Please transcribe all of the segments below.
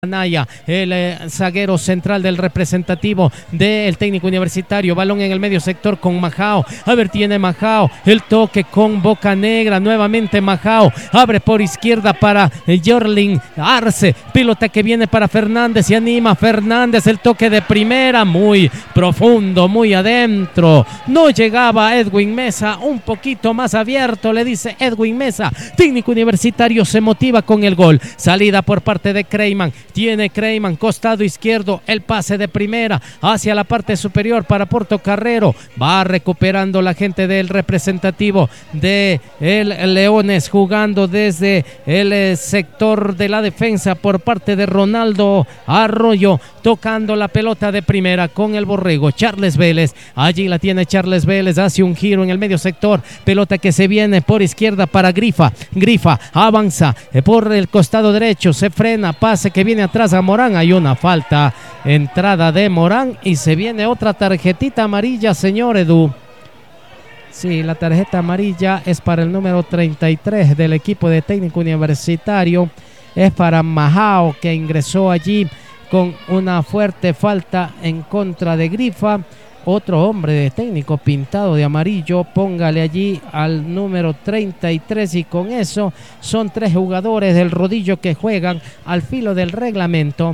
Anaya, el zaguero central del representativo del técnico universitario. Balón en el medio sector con Majao. A ver, tiene Majao. El toque con Bocanegra. Nuevamente Majao. Abre por izquierda para Jorlin Arce. Pelota que viene para Fernández y anima Fernández. El toque de primera. Muy profundo, muy adentro. No llegaba Edwin Mesa. Un poquito más abierto, le dice Edwin Mesa. Técnico universitario se motiva con el gol. Salida por parte de Creyman. Tiene Creyman, costado izquierdo, el pase de primera hacia la parte superior para Portocarrero. Va recuperando la gente del representativo de el Leones, jugando desde el sector de la defensa por parte de Ronaldo Arroyo, tocando la pelota de primera con el borrego. Charles Vélez, allí la tiene Charles Vélez, hace un giro en el medio sector, pelota que se viene por izquierda para Grifa. Grifa avanza por el costado derecho, se frena, pase que viene atrás a Morán. Hay una falta, entrada de Morán y se viene otra tarjetita amarilla, señor Edu. Sí, la tarjeta amarilla es para el número 33 del equipo de técnico universitario. Es para Majao, que ingresó allí con una fuerte falta en contra de Grifa. Otro hombre de técnico pintado de amarillo, póngale allí al número 33 y con eso son 3 jugadores del rodillo que juegan al filo del reglamento.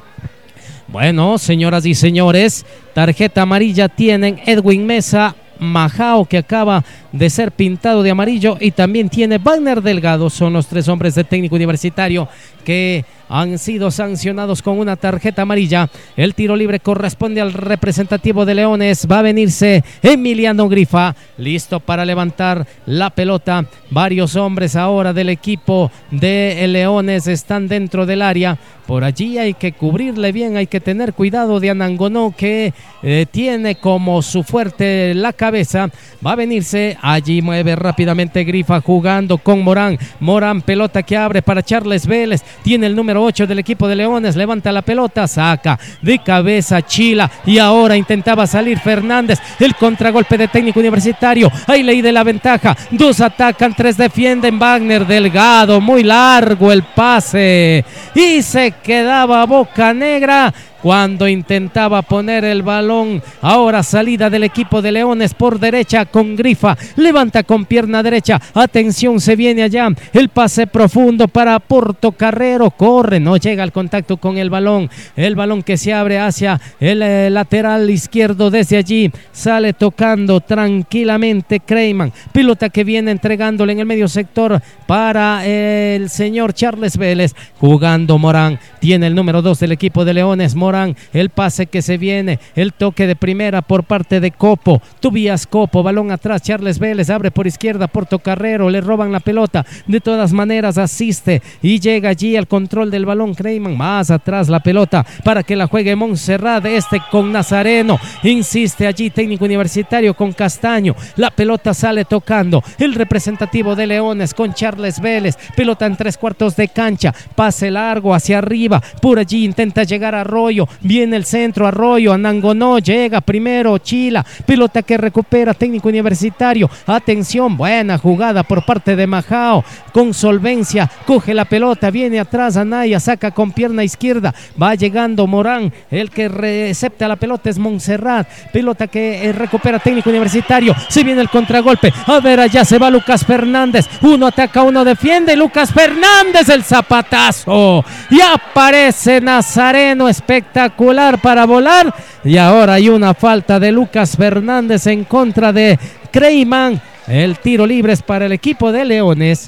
Bueno, señoras y señores, tarjeta amarilla tienen Edwin Mesa, Majao, que acaba de ser pintado de amarillo, y también tiene Wagner Delgado. Son los 3 hombres de técnico universitario que han sido sancionados con una tarjeta amarilla. El tiro libre corresponde al representativo de Leones. Va a venirse Emiliano Grifa, listo para levantar la pelota. Varios hombres ahora del equipo de Leones están dentro del área. Por allí hay que cubrirle bien, hay que tener cuidado de Anangonó, que tiene como su fuerte la cabeza. Va a venirse, allí mueve rápidamente Grifa jugando con Morán. Morán, pelota que abre para Charles Vélez. Tiene el número 8 del equipo de Leones, levanta la pelota, saca de cabeza Chila y ahora intentaba salir Fernández. El contragolpe de técnico universitario. Hay ley de la ventaja. 2 atacan, 3 defienden. Wagner Delgado, muy largo el pase y se quedaba Bocanegra cuando intentaba poner el balón. Ahora salida del equipo de Leones por derecha con Grifa. Levanta con pierna derecha. Atención, se viene allá. El pase profundo para Portocarrero. Corre, no llega al contacto con el balón. El balón que se abre hacia el lateral izquierdo. Desde allí sale tocando tranquilamente Creyman. Pelota que viene entregándole en el medio sector para el señor Charles Vélez. Jugando Morán. Tiene el número 2 del equipo de Leones. Morán, el pase que se viene, el toque de primera por parte de Copo. Tobías Copo, balón atrás, Charles Vélez abre por izquierda, Portocarrero, le roban la pelota. De todas maneras asiste y llega allí al control del balón Creyman. Más atrás la pelota para que la juegue Montserrat, con Nazareno. Insiste allí técnico universitario con Castaño. La pelota sale tocando el representativo de Leones con Charles Vélez. Pelota en 3/4 de cancha, pase largo hacia arriba. Por allí intenta llegar a Arroyo. Viene el centro, Arroyo, Anangonó, llega primero Chila, pelota que recupera técnico universitario. Atención, buena jugada por parte de Majao, con solvencia, coge la pelota, viene atrás Anaya, saca con pierna izquierda, va llegando Morán, el que recepta la pelota es Montserrat, pelota que recupera técnico universitario. Se viene el contragolpe, a ver, allá se va Lucas Fernández, uno ataca, uno defiende, Lucas Fernández, el zapatazo, y aparece Nazareno, espectacular para volar, y ahora hay una falta de Lucas Fernández en contra de Creyman. El tiro libre es para el equipo de Leones.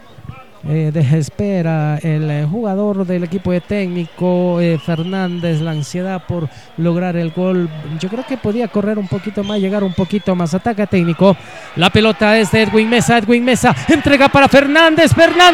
Espera el jugador del equipo de técnico Fernández, la ansiedad por lograr el gol. Yo creo que podía correr un poquito más, llegar un poquito más. Ataca técnico, la pelota es de Edwin Mesa. Edwin Mesa entrega para Fernández.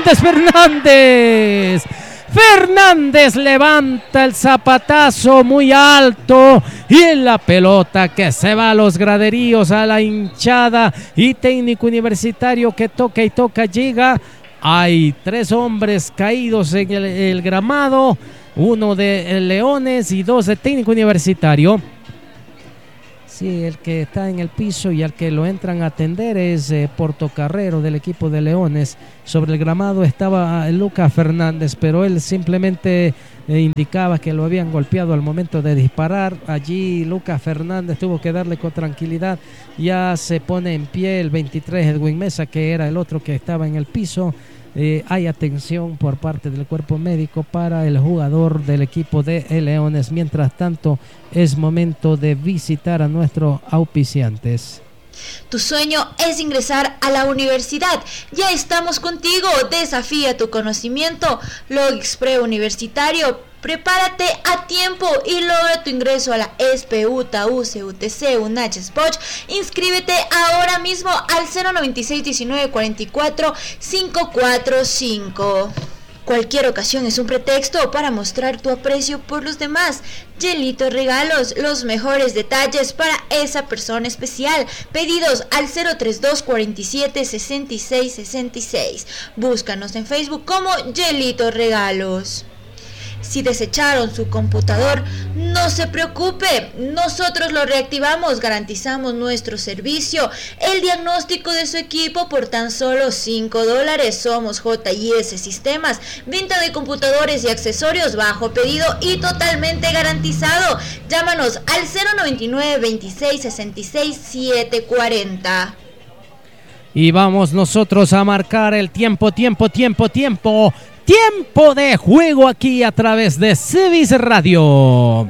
Fernández levanta el zapatazo muy alto y en la pelota que se va a los graderíos, a la hinchada, y técnico universitario que toca y toca, llega. Hay 3 hombres caídos en el gramado, 1 de Leones y 2 de técnico universitario. Sí, el que está en el piso y al que lo entran a atender es Portocarrero del equipo de Leones. Sobre el gramado estaba Lucas Fernández, pero él simplemente indicaba que lo habían golpeado al momento de disparar. Allí Lucas Fernández tuvo que darle con tranquilidad. Ya se pone en pie el 23 Edwin Mesa, que era el otro que estaba en el piso. Hay atención por parte del cuerpo médico para el jugador del equipo de Leones. Mientras tanto, es momento de visitar a nuestros auspiciantes. Tu sueño es ingresar a la universidad. Ya estamos contigo. Desafía tu conocimiento. Logix Preuniversitario. Prepárate a tiempo y logra tu ingreso a la SPU, TAU, CUTC, UNACH, SPOCH. Inscríbete ahora mismo al 096 19 44 545. Cualquier ocasión es un pretexto para mostrar tu aprecio por los demás. Yelito Regalos, los mejores detalles para esa persona especial. Pedidos al 032 47 66 66. Búscanos en Facebook como Yelito Regalos. Si desecharon su computador, no se preocupe, nosotros lo reactivamos, garantizamos nuestro servicio, el diagnóstico de su equipo por tan solo $5. Somos JS Sistemas, venta de computadores y accesorios bajo pedido y totalmente garantizado. Llámanos al 099 26 66 740. Y vamos nosotros a marcar el tiempo de juego aquí a través de Civis Radio.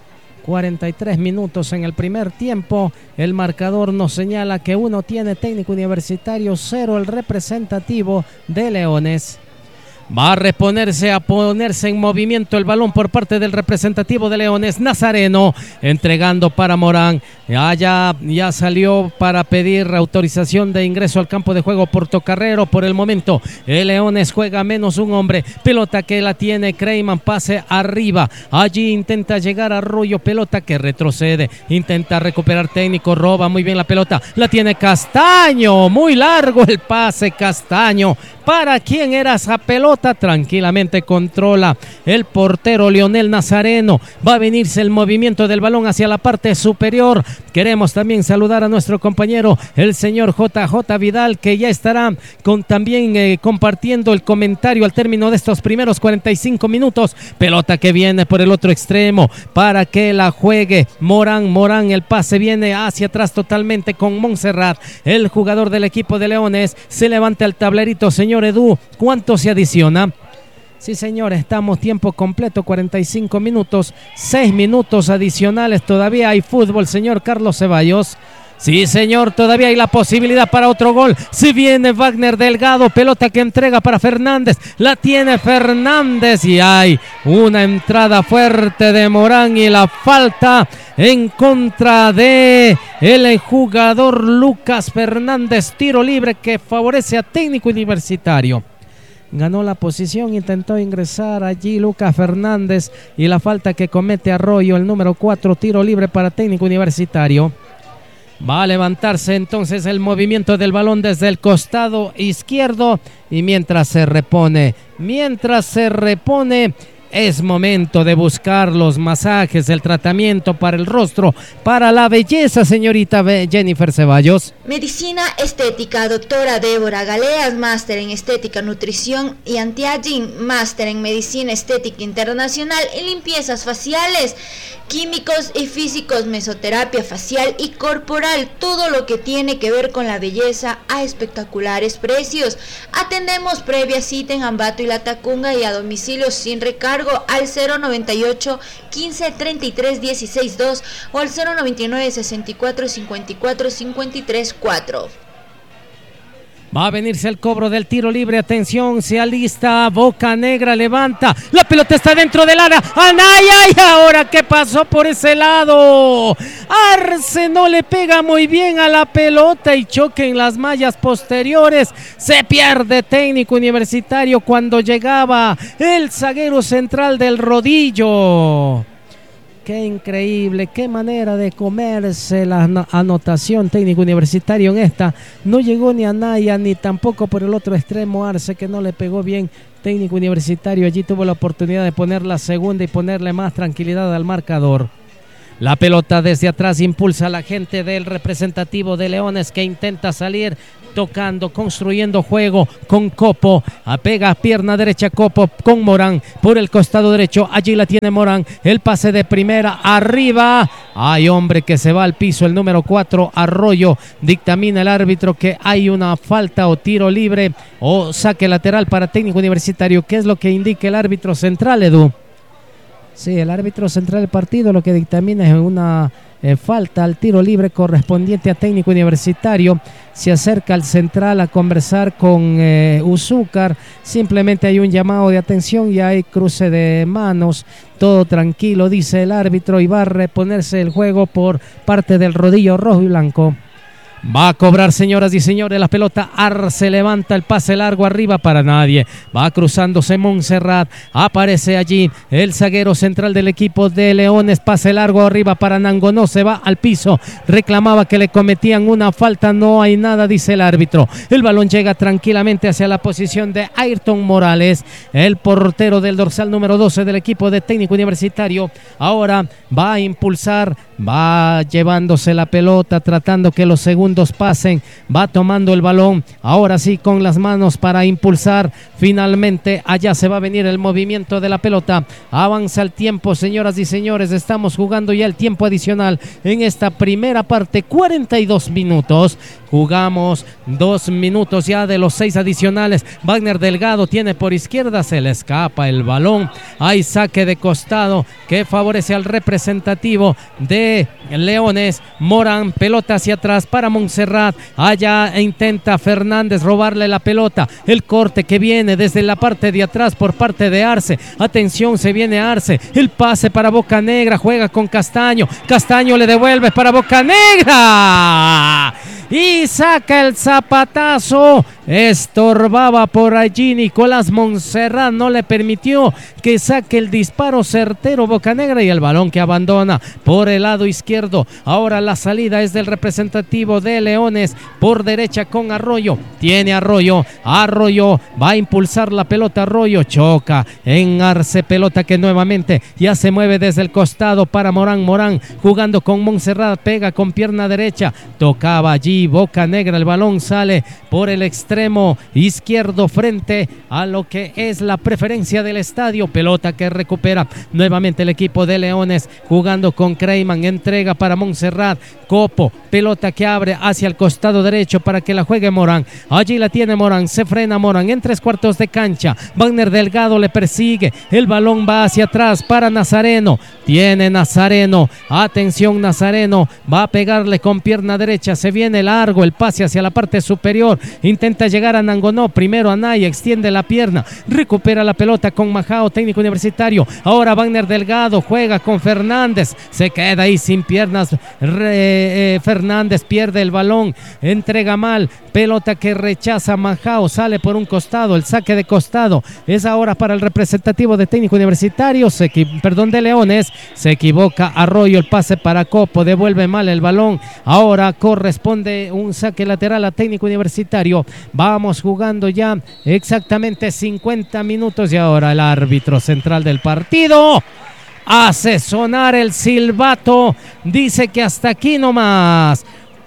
43 minutos en el primer tiempo. El marcador nos señala que 1 tiene Técnico Universitario, 0 el representativo de Leones. Va a ponerse en movimiento el balón por parte del representativo de Leones, Nazareno, entregando para Morán. Ya salió para pedir autorización de ingreso al campo de juego Portocarrero. Por el momento, el Leones juega menos un hombre. Pelota que la tiene Creyman, pase arriba. Allí intenta llegar a Arroyo, pelota que retrocede. Intenta recuperar Técnico, roba muy bien la pelota. La tiene Castaño, muy largo el pase, Castaño. ¿Para quién era esa pelota? Tranquilamente controla el portero Leonel Nazareno. Va a venirse el movimiento del balón hacia la parte superior. Queremos también saludar a nuestro compañero, el señor JJ Vidal, que ya estará también compartiendo el comentario al término de estos primeros 45 minutos. Pelota que viene por el otro extremo para que la juegue Morán. El pase viene hacia atrás totalmente con Montserrat. El jugador del equipo de Leones se levanta el tablerito. Señor Edu, ¿cuánto se adiciona? Sí, señor, estamos tiempo completo, 45 minutos, 6 minutos adicionales. Todavía hay fútbol, señor Carlos Ceballos. Sí, señor, todavía hay la posibilidad para otro gol. Si viene Wagner Delgado, pelota que entrega para Fernández. La tiene Fernández y hay una entrada fuerte de Morán y la falta en contra de el jugador Lucas Fernández. Tiro libre que favorece a Técnico Universitario. Ganó la posición, intentó ingresar allí Lucas Fernández y la falta que comete Arroyo, el número 4, tiro libre para Técnico Universitario. Va a levantarse entonces el movimiento del balón desde el costado izquierdo y mientras se repone, es momento de buscar los masajes, el tratamiento para el rostro, para la belleza, señorita Jennifer Ceballos. Medicina estética, doctora Débora Galeas, máster en estética, nutrición y anti-aging, máster en medicina estética internacional y limpiezas faciales, químicos y físicos, mesoterapia facial y corporal, todo lo que tiene que ver con la belleza a espectaculares precios. Atendemos previa cita en Ambato y La Tacunga y a domicilio sin recargo al 098 15 33 16 2 o al 099 64 54 53 4. Va a venirse el cobro del tiro libre. Atención, se alista Bocanegra, levanta. La pelota está dentro del área. Anaya, y ahora ¿qué pasó por ese lado? Arce no le pega muy bien a la pelota y choque en las mallas posteriores. Se pierde Técnico Universitario cuando llegaba el zaguero central del rodillo. Qué increíble, qué manera de comerse la anotación Técnico Universitario en esta. No llegó ni a Naya ni tampoco por el otro extremo Arce, que no le pegó bien. Técnico Universitario allí tuvo la oportunidad de poner la segunda y ponerle más tranquilidad al marcador. La pelota desde atrás impulsa a la gente del representativo de Leones, que intenta salir tocando, construyendo juego con Copo. Apega pierna derecha Copo con Morán por el costado derecho. Allí la tiene Morán. El pase de primera arriba. Hay hombre que se va al piso. El número 4, Arroyo. Dictamina el árbitro que hay una falta o tiro libre o saque lateral para Técnico Universitario. ¿Qué es lo que indica el árbitro central, Edu? Sí, el árbitro central del partido lo que dictamina es una falta al tiro libre correspondiente a Técnico Universitario. Se acerca al central a conversar con Uzúcar. Simplemente hay un llamado de atención y hay cruce de manos. Todo tranquilo, dice el árbitro, y va a reponerse el juego por parte del rodillo rojo y blanco. Va a cobrar, señoras y señores, la pelota. Arce levanta el pase largo arriba para nadie. Va cruzándose Montserrat. Aparece allí el zaguero central del equipo de Leones. Pase largo arriba para Nangonó. Se va al piso. Reclamaba que le cometían una falta. No hay nada, dice el árbitro. El balón llega tranquilamente hacia la posición de Ayrton Morales, el portero del dorsal número 12 del equipo de Técnico Universitario. Ahora va a impulsar. Va llevándose la pelota, tratando que los segundos pasen. Va tomando el balón. Ahora sí, con las manos para impulsar. Finalmente, allá se va a venir el movimiento de la pelota. Avanza el tiempo, señoras y señores. Estamos jugando ya el tiempo adicional en esta primera parte. 42 minutos. Jugamos 2 minutos ya de los 6 adicionales. Wagner Delgado tiene por izquierda. Se le escapa el balón. Hay saque de costado que favorece al representativo de Leones. Morán, pelota hacia atrás para Montserrat. Allá intenta Fernández robarle la pelota. El corte que viene desde la parte de atrás por parte de Arce. Atención, se viene Arce. El pase para Bocanegra. Juega con Castaño. Castaño le devuelve para Bocanegra. Y saca el zapatazo. Estorbaba por allí Nicolás Montserrat. No le permitió que saque el disparo certero Bocanegra. Y el balón que abandona por el lado izquierdo. Ahora la salida es del representativo de Leones por derecha con Arroyo. Tiene Arroyo. Arroyo va a impulsar la pelota. Arroyo choca en Arce. Pelota que nuevamente ya se mueve desde el costado para Morán. Morán jugando con Montserrat. Pega con pierna derecha. Tocaba allí Bocanegra. El balón sale por el extremo izquierdo frente a lo que es la preferencia del estadio. Pelota que recupera nuevamente el equipo de Leones jugando con Creyman. Entrega para Montserrat. Copo, pelota que abre hacia el costado derecho para que la juegue Morán. Allí la tiene Morán. Se frena Morán en 3/4 de cancha. Wagner Delgado le persigue. El balón va hacia atrás para Nazareno. Tiene Nazareno. Atención, Nazareno va a pegarle con pierna derecha. Se viene largo el pase hacia la parte superior. Intenta llegar a Nangonó. Primero Anaya. Extiende la pierna. Recupera la pelota con Majao, Técnico Universitario. Ahora Wagner Delgado juega con Fernández. Se queda ahí sin piernas. Fernández pierde el balón. Entrega mal. Pelota que rechaza Majao. Sale por un costado. El saque de costado es ahora para el representativo de Técnico Universitario. De Leones. Se equivoca Arroyo. El pase para Copo. Devuelve mal el balón. Ahora corresponde un saque lateral a Técnico Universitario. Vamos jugando ya exactamente 50 minutos y ahora el árbitro central del partido hace sonar el silbato. Dice que hasta aquí nomás.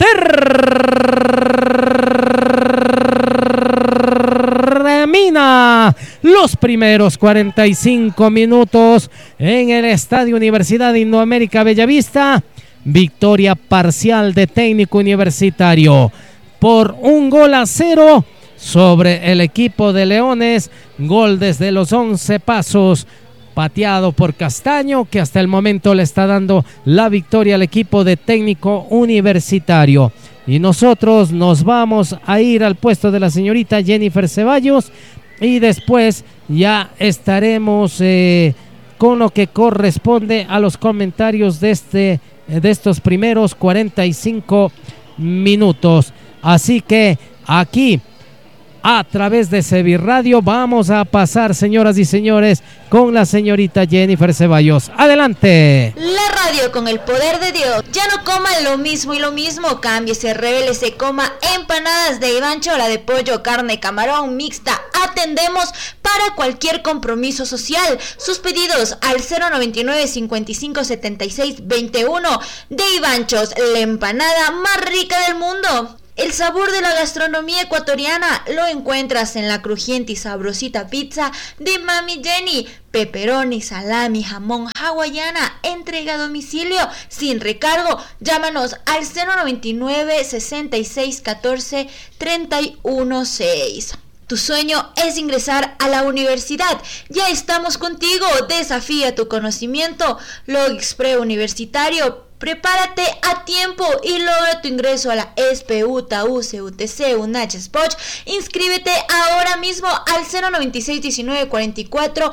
Termina los primeros 45 minutos en el Estadio Universidad de Indoamérica Bellavista. Victoria parcial de Técnico Universitario por 1-0 sobre el equipo de Leones. Gol desde los 11 pasos, pateado por Castaño, que hasta el momento le está dando la victoria al equipo de Técnico Universitario. Y nosotros nos vamos a ir al puesto de la señorita Jennifer Ceballos y después ya estaremos con lo que corresponde a los comentarios de estos primeros 45 minutos. Así que aquí a través de Sevi Radio. Vamos a pasar, señoras y señores, con la señorita Jennifer Ceballos. Adelante. La radio con el poder de Dios. Ya no coma lo mismo y lo mismo. Cámbiese, revélese, coma empanadas de Ivancho, la de pollo, carne, camarón, mixta. Atendemos para cualquier compromiso social. Sus pedidos al 099 55 76 21 de Ivanchos, la empanada más rica del mundo. El sabor de la gastronomía ecuatoriana lo encuentras en la crujiente y sabrosita pizza de Mami Jenny. Pepperoni, salami, jamón, hawaiana, entrega a domicilio sin recargo. Llámanos al 099 66 14 31 6. Tu sueño es ingresar a la universidad. Ya estamos contigo. Desafía tu conocimiento. Logix Preuniversitario. Prepárate a tiempo y logra tu ingreso a la SPU, TAU, CUTC, UNACH, SPOCH. Inscríbete ahora mismo al 096 19 44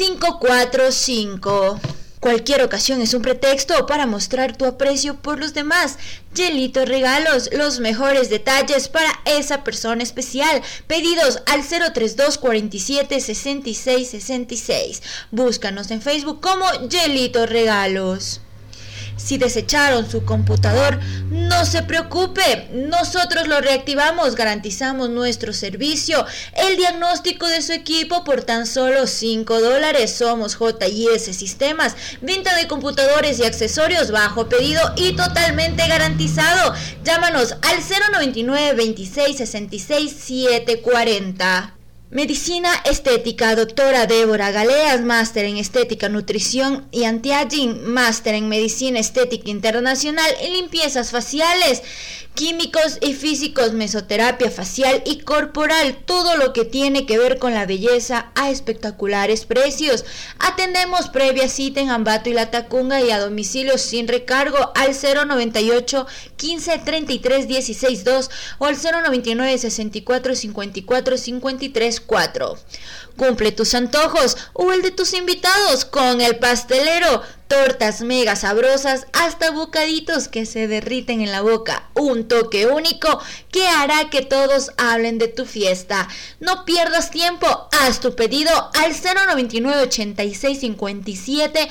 545. Cualquier ocasión es un pretexto para mostrar tu aprecio por los demás. Yelito Regalos, los mejores detalles para esa persona especial. Pedidos al 032 47 66 66. Búscanos en Facebook como Yelito Regalos. Si desecharon su computador, no se preocupe, nosotros lo reactivamos, garantizamos nuestro servicio, el diagnóstico de su equipo por tan solo $5. Somos JS Sistemas, venta de computadores y accesorios bajo pedido y totalmente garantizado. Llámanos al 099 26 66 740. Medicina Estética, doctora Débora Galeas, máster en Estética, Nutrición y Anti-Aging, máster en Medicina Estética Internacional y Limpiezas Faciales, Químicos y Físicos, Mesoterapia Facial y Corporal, todo lo que tiene que ver con la belleza a espectaculares precios. Atendemos previa cita en Ambato y La Tacunga y a domicilio sin recargo al 098 15 33 16 2 o al 099 64 54 53 4. Cumple tus antojos o el de tus invitados con El Pastelero. Tortas mega sabrosas hasta bocaditos que se derriten en la boca. Un toque único que hará que todos hablen de tu fiesta. No pierdas tiempo. Haz tu pedido al 099 86 57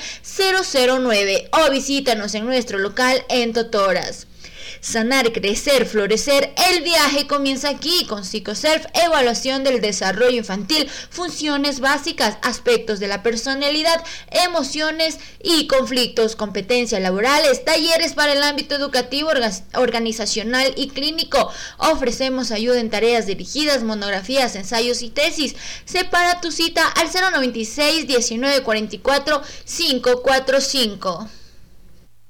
009 o visítanos en nuestro local en Totoras. Sanar, crecer, florecer, el viaje comienza aquí con PsicoSelf, evaluación del desarrollo infantil, funciones básicas, aspectos de la personalidad, emociones y conflictos, competencias laborales, talleres para el ámbito educativo, organizacional y clínico. Ofrecemos ayuda en tareas dirigidas, monografías, ensayos y tesis. Separa tu cita al 096 19 44 545.